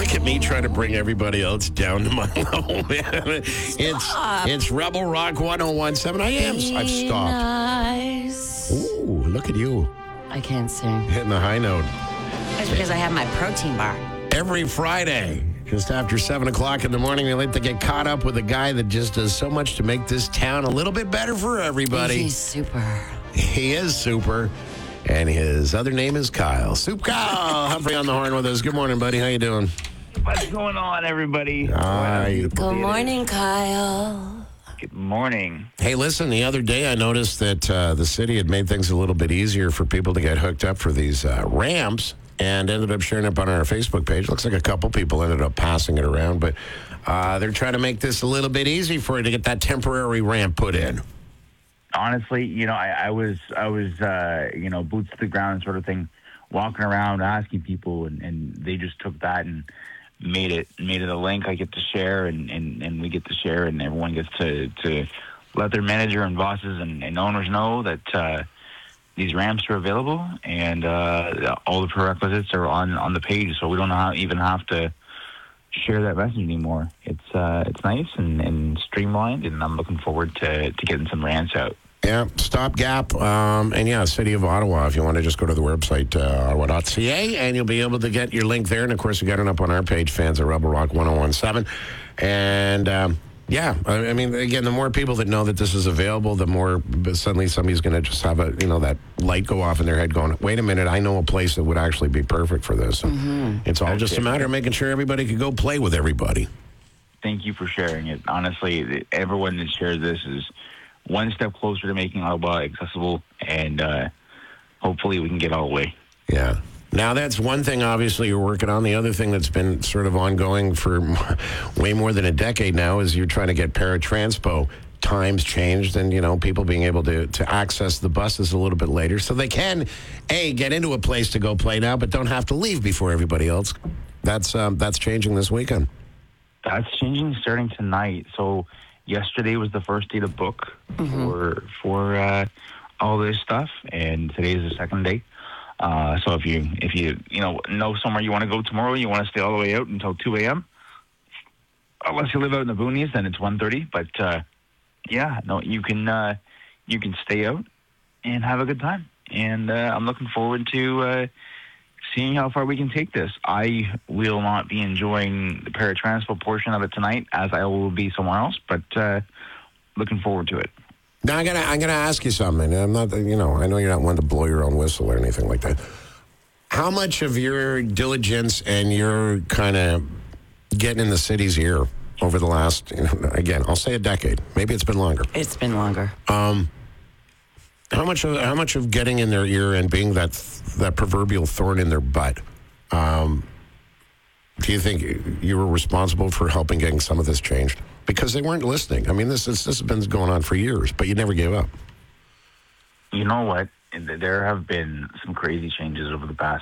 Look at me trying to bring everybody else down to my level, man. It's Rebel Rock 1017. I've stopped. Nice. Ooh, look at you. I can't sing. Hitting the high note. That's because I have my protein bar. Every Friday, just after 7 o'clock in the morning, we like to get caught up with a guy that just does so much to make this town a little bit better for everybody. He's super. He is super. And his other name is Kyle. Soup Kyle. Humphrey on the horn with us. Good morning, buddy. How you doing? What's going on, everybody? Good morning, Kyle. Good morning. Hey, listen, the other day I noticed that the city had made things a little bit easier for people to get hooked up for these ramps and ended up sharing it on our Facebook page. Looks like a couple people ended up passing it around, but they're trying to make this a little bit easy for you to get that temporary ramp put in. Honestly, I was boots to the ground sort of thing, walking around asking people, and they just took that and made it a link I get to share, and we get to share, and everyone gets to let their manager and bosses and owners know that these ramps are available, and all the prerequisites are on the page, so we don't even have to share that message anymore. It's nice and streamlined, and I'm looking forward to getting some rants out. Yeah, stopgap, and City of Ottawa. If you want to just go to the website, ottawa.ca, and you'll be able to get your link there. And, of course, we got it up on our page, fans of Rebel Rock 1017. And, I mean, again, the more people that know that this is available, the more suddenly somebody's going to just have that light go off in their head going, wait a minute, I know a place that would actually be perfect for this. Mm-hmm. It's all just a matter of making sure everybody can go play with everybody. Thank you for sharing it. Honestly, everyone that shares this is one step closer to making Ottawa accessible, and hopefully we can get all the way. Yeah. Now, that's one thing, obviously, you're working on. The other thing that's been sort of ongoing for way more than a decade now is you're trying to get paratranspo times changed and, people being able to access the buses a little bit later so they can, get into a place to go play now, but don't have to leave before everybody else. That's changing this weekend. That's changing starting tonight. So yesterday was the first day to book for all this stuff, and today is the second day. So if you know somewhere you want to go tomorrow, you want to stay all the way out until 2 a.m. Unless you live out in the boonies, then it's 1:30. But you can stay out and have a good time. And I'm looking forward to seeing how far we can take this. I will not be enjoying the paratransport portion of it tonight, as I will be somewhere else. But looking forward to it. Now, I'm gonna ask you something. I'm not, I know you're not one to blow your own whistle or anything like that. How much of your diligence and your kind of getting in the city's ear over the last, again, I'll say a decade. Maybe it's been longer. It's been longer. How much of getting in their ear and being that proverbial thorn in their butt? Do you think you were responsible for helping getting some of this changed? Because they weren't listening. I mean, this has been going on for years, but you never gave up. You know what? There have been some crazy changes over the past,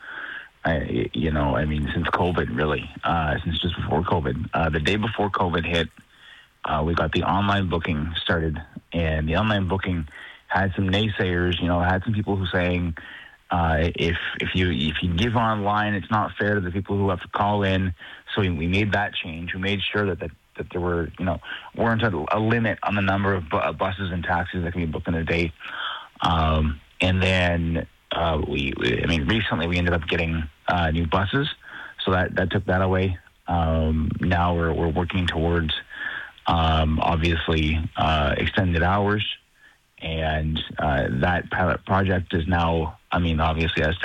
since COVID, really, since just before COVID. The day before COVID hit, we got the online booking started, and the online booking had some naysayers. Had some people who saying, if you give online, it's not fair to the people who have to call in. So we made that change. We made sure that there were, weren't a limit on the number of buses and taxis that can be booked in a day. And then recently we ended up getting new buses, so that took that away. Now we're working towards obviously extended hours, and that pilot project is now, obviously as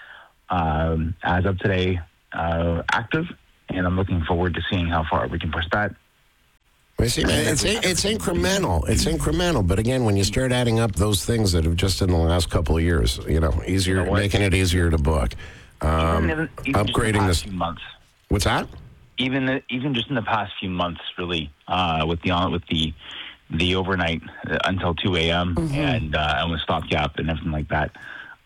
of today, active. And I'm looking forward to seeing how far we can push that. I see, man, it's incremental. It's incremental. But again, when you start adding up those things that have just in the last couple of years, making it easier to book, even upgrading this. Months. What's that? Even just in the past few months, really, with the overnight until 2 a.m. and with stopgap and everything like that,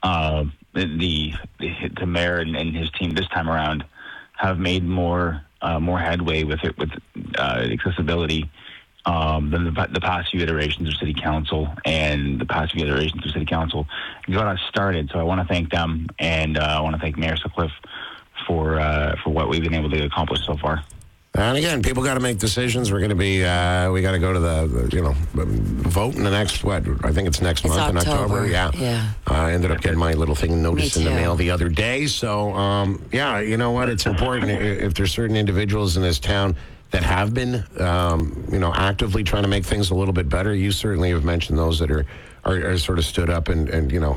the mayor and his team this time around have made more headway with accessibility than the past few iterations of City Council, and the past few iterations of City Council got us started. So I want to thank them, and I want to thank Mayor Sutcliffe for what we've been able to accomplish so far. And again, people got to make decisions. We're going to be, we got to go to the vote in the next, I think it's next month in October. Yeah. I ended up getting my little thing notice in the too. mail the other day. So, you know what? It's important if there's certain individuals in this town that have been, actively trying to make things a little bit better. You certainly have mentioned those that are sort of stood up and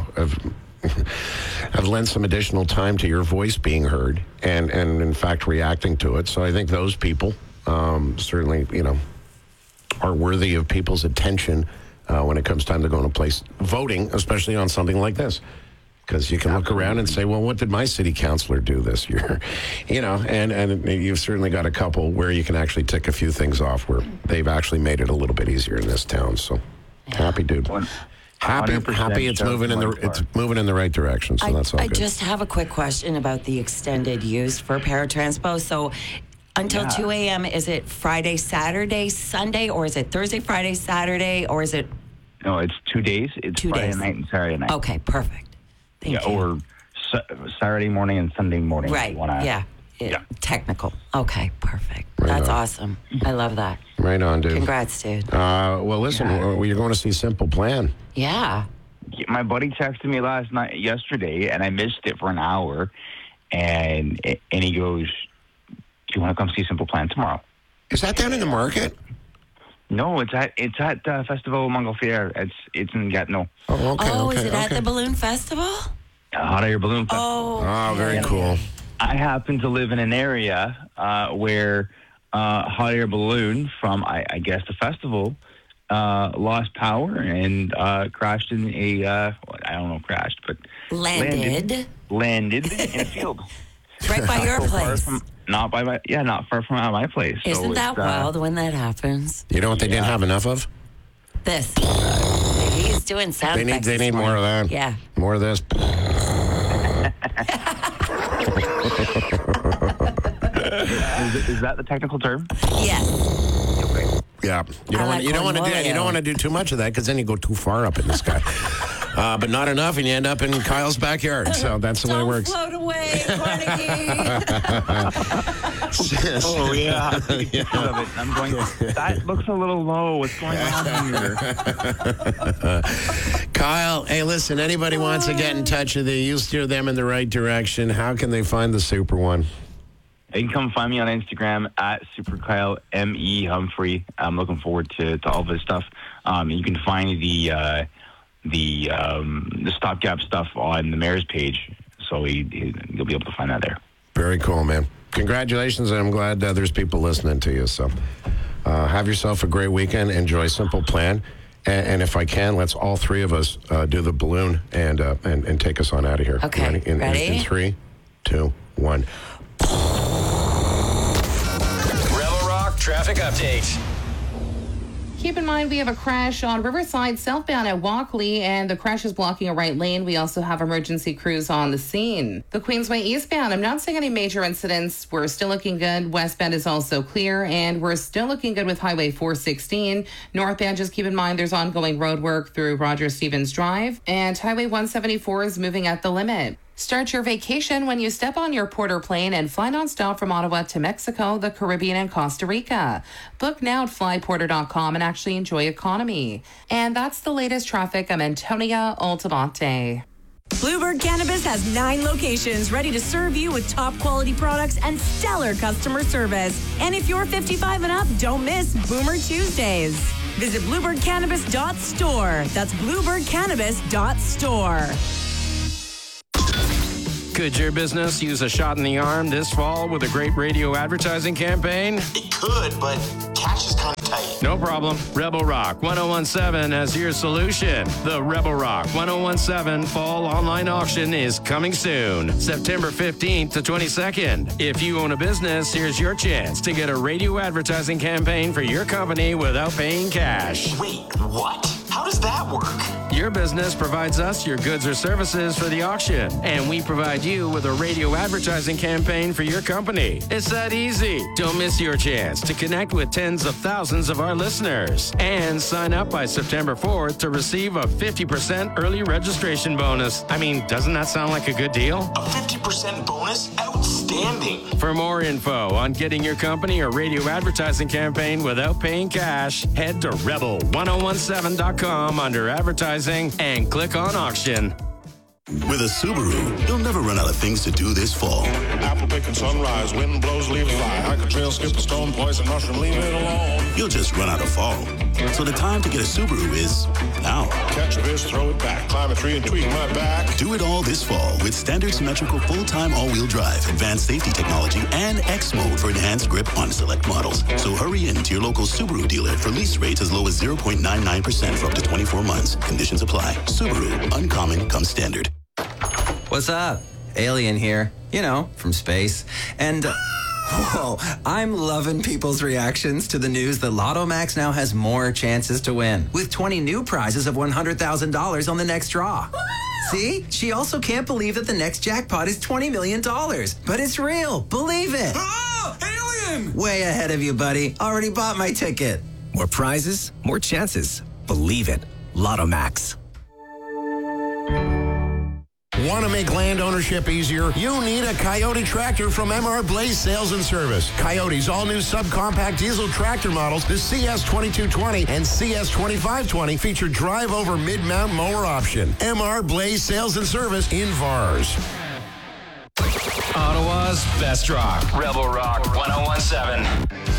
have lent some additional time to your voice being heard and in fact reacting to it. So I think those people certainly, are worthy of people's attention when it comes time to go in a place voting, especially on something like this. Because you can look around and say, well, what did my city councilor do this year? And you've certainly got a couple where you can actually tick a few things off where they've actually made it a little bit easier in this town. So happy, dude. Happy it's moving in the right direction. So that's all good. I just have a quick question about the extended use for paratranspo. So until 2 a.m., is it Friday, Saturday, Sunday, or is it Thursday, Friday, Saturday, or is it? No, it's 2 days. It's Friday night and Saturday night. Okay, perfect. Thank you. Or Saturday morning and Sunday morning. Right, technical. Okay, perfect. Right That's on. awesome. I love that. Right on, dude. Congrats, dude. Well, listen, you're going to see Simple Plan. Yeah. My buddy texted me yesterday, and I missed it for an hour, and he goes, "Do you want to come see Simple Plan tomorrow?" Is that down in the market? No, it's at Festival Montgolfier. It's in Gatineau. Oh, okay. Is it at the Balloon Festival? Hot Air Balloon Festival. Oh, very cool. I happen to live in an area where Hot Air Balloon from, I guess, the festival lost power and crashed in landed in a field. Right by your place. Not far from my place. Isn't that wild when that happens? You know what they didn't have enough of? This. He's doing sound effects. They need more of that. Yeah. More of this. Is that the technical term? Yes. Yeah. You don't want to do too much of that because then you go too far up in the sky. But not enough, and you end up in Kyle's backyard. So that's the way it works. Don't float away, Carnegie. Oh, yeah. I'm going, that looks a little low. What's going on here? Kyle, hey, listen, anybody wants to get in touch with you, you steer them in the right direction. How can they find the Super One? You can come find me on Instagram at SuperKyle M.E. Humphrey. I'm looking forward to all of this stuff. You can find the stopgap stuff on the mayor's page, so you'll be able to find that there. Very cool, man. Congratulations, and I'm glad there's people listening to you. So have yourself a great weekend. Enjoy Simple Plan. And if I can, let's all three of us do the balloon and take us on out of here. Okay. Ready? In 3, 2, 1. Rebel Rock traffic update. Keep in mind, we have a crash on Riverside southbound at Walkley, and the crash is blocking a right lane. We also have emergency crews on the scene. The Queensway eastbound, I'm not seeing any major incidents. We're still looking good. Westbound is also clear, and we're still looking good with Highway 416. Northbound, just keep in mind there's ongoing road work through Roger Stevens Drive, and Highway 174 is moving at the limit. Start your vacation when you step on your Porter plane and fly nonstop from Ottawa to Mexico, the Caribbean, and Costa Rica. Book now at flyporter.com and actually enjoy economy. And that's the latest traffic. I'm Antonia Altamonte. Bluebird Cannabis has 9 locations ready to serve you with top quality products and stellar customer service. And if you're 55 and up, don't miss Boomer Tuesdays. Visit bluebirdcannabis.store. That's bluebirdcannabis.store. Could your business use a shot in the arm this fall with a great radio advertising campaign? It could, but cash is kind of tight. No problem. Rebel Rock 1017 has your solution. The Rebel Rock 1017 Fall Online Auction is coming soon, September 15th to 22nd. If you own a business, here's your chance to get a radio advertising campaign for your company without paying cash. Wait, what? How does that work? Your business provides us your goods or services for the auction, and we provide you with a radio advertising campaign for your company. It's that easy. Don't miss your chance to connect with tens of thousands of our listeners. And sign up by September 4th to receive a 50% early registration bonus. I mean, doesn't that sound like a good deal? A 50% bonus? Outstanding. For more info on getting your company or radio advertising campaign without paying cash, head to rebel1017.com under advertising and click on auction. With a Subaru, you'll never run out of things to do this fall. Apple picking sunrise, wind blows, leaves fly. Hike a trail, skip a stone, poison mushroom, leave it alone. You'll just run out of fall. So the time to get a Subaru is now. Catch a fish, throw it back, climb a tree and tweak my back. Do it all this fall with standard symmetrical full-time all-wheel drive, advanced safety technology, and X mode for enhanced grip on select models. So hurry in to your local Subaru dealer for lease rates as low as 0.99% for up to 24 months. Conditions apply. Subaru, uncommon comes standard. What's up? Alien here, you know, from space. And, whoa, I'm loving people's reactions to the news that Lotto Max now has more chances to win, with 20 new prizes of $100,000 on the next draw. See? She also can't believe that the next jackpot is $20 million. But it's real. Believe it. Oh, alien! Way ahead of you, buddy. Already bought my ticket. More prizes, more chances. Believe it. Lotto Max. Want to make land ownership easier? You need a Coyote tractor from MR Blaze Sales and Service. Coyote's all-new subcompact diesel tractor models, the CS2220 and CS2520, feature drive-over mid-mount mower option. MR Blaze Sales and Service in VARS. Ottawa's best rock. Rebel Rock 1017.